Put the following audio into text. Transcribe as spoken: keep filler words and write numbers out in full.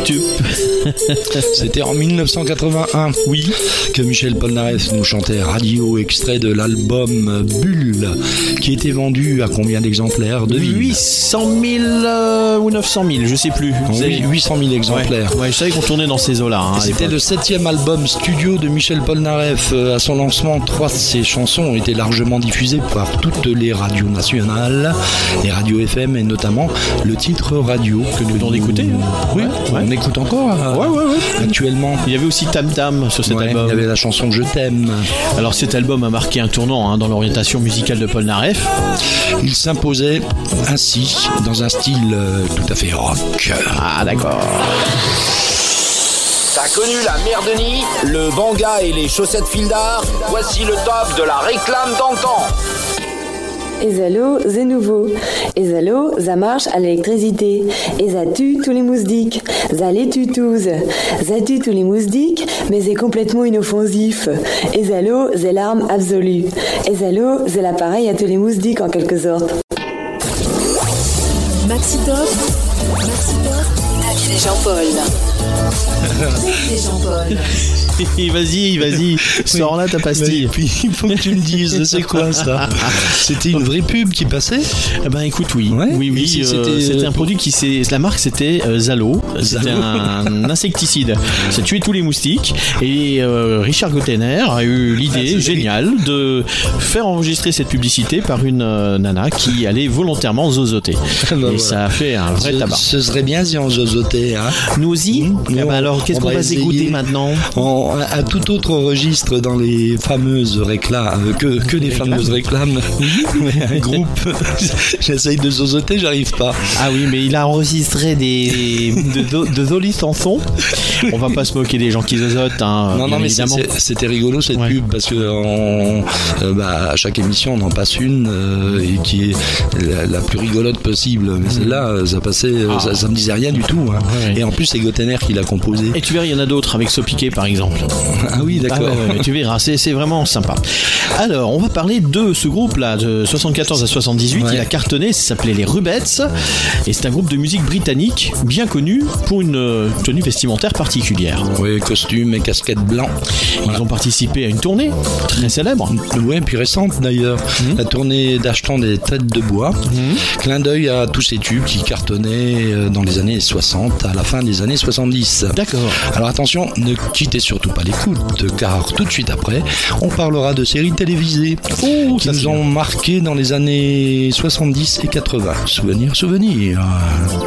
tube. C'était en dix-neuf cent quatre-vingt-un, oui, que Michel Polnareff nous chantait Radio, extrait de l'album Bulle, qui était vendu à combien d'exemplaires de huit cent mille euh, ou neuf cent mille, je sais plus. Oui, huit cent mille exemplaires. Ouais, ouais, je savais qu'on tournait dans ces eaux-là. Hein, C'était le septième album studio de Michel Polnareff. À son lancement, trois de ses chansons ont été largement diffusées par toutes les radios nationales, les radios F M et notamment le titre Radio que nous venons d'écouter. Hein. Oui, ouais, on ouais. écoute encore euh, ouais, ouais, ouais. actuellement. Il y avait aussi Tam Tam sur cet ouais, album. Il y avait la chanson Je t'aime. Alors cet album a marqué un tournant hein, dans l'orientation musicale de Polnareff. Il s'imposait ainsi dans un style euh, tout à fait rock. Ah d'accord. T'as connu la mère Denis, le banga et les chaussettes fil d'art? Voici le top de la réclame d'antan. Ezalo, c'est nouveau. Ezalo, ça marche à l'électricité. Et ça tue tous les moustiques. Ça les tue tous. Ça tue tous les moustiques, mais c'est complètement inoffensif. Ezalo, c'est l'arme absolue. Ezalo, c'est l'appareil à tous les moustiques en quelque sorte. Maxi Top. Maxi Top. David et Jean-Paul. David et Jean-Paul. Vas-y, vas-y, sors là ta pastille. Et puis il faut que tu me dises, c'est quoi ça? C'était une vraie pub qui passait? Eh ben écoute, oui, ouais. oui, oui. C'était, euh, c'était un produit qui s'est, la marque c'était euh, Zalo. C'était un insecticide. Ça tuait tous les moustiques. Et euh, Richard Gottener a eu l'idée ah, géniale de faire enregistrer cette publicité par une euh, nana qui allait volontairement zozoter. Et voilà. Ça a fait un vrai ce, tabac. Ce serait bien si on zozotait, hein. Nous aussi. Mmh. Eh ben alors, qu'est-ce on qu'on va s'écouter maintenant? on, À tout autre registre dans les fameuses réclames, que, que les fameuses réclames, un groupe, j'essaye de zozoter, j'arrive pas. Ah oui, mais il a enregistré des, de, de jolis chansons. On va pas se moquer des gens qui zozotent, hein, non, non, mais évidemment. C'est, c'était rigolo cette ouais. pub parce que on, euh, bah, à chaque émission on en passe une euh, et qui est la, la plus rigolote possible. Mais celle-là, ça passait, ah. ça, ça me disait rien du tout. Hein. Ouais. Et en plus, c'est Gottener qui l'a composé. Et tu verras, il y en a d'autres avec Sopiquet par exemple. Ah oui, d'accord. Ah ouais, ouais, tu verras, c'est, c'est vraiment sympa. Alors, on va parler de ce groupe-là, de soixante-quatorze à soixante-dix-huit. Ouais. Il a cartonné, ça s'appelait les Rubettes. Et c'est un groupe de musique britannique bien connu pour une tenue vestimentaire particulière. Oui, costume et casquette blanc. Ils voilà. ont participé à une tournée très célèbre. Oui, puis récente d'ailleurs. Mmh. La tournée d'achetant des têtes de bois. Mmh. Clin d'œil à tous ces tubes qui cartonnaient dans les années soixante, à la fin des années soixante-dix. D'accord. Alors attention, ne quittez surtout pas l'écoute, car tout de suite après, on parlera de séries télévisées oh, qui nous ont marqué dans les années soixante-dix et quatre-vingts. Souvenir, souvenir.